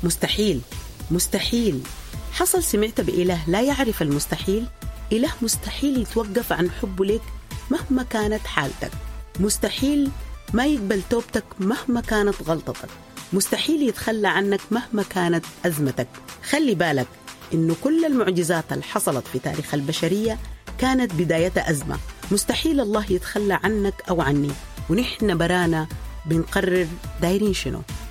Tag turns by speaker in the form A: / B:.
A: مستحيل. مستحيل. حصل سمعت بإله لا يعرف المستحيل؟ إله مستحيل يتوقف عن حبه لك مهما كانت حالتك. مستحيل ما يقبل توبتك مهما كانت غلطتك. مستحيل يتخلى عنك مهما كانت أزمتك. خلي بالك إنه كل المعجزات اللي حصلت في تاريخ البشرية كانت بدايتها أزمة. مستحيل الله يتخلى عنك أو عني، ونحن برانا بنقرر دايرين شنو.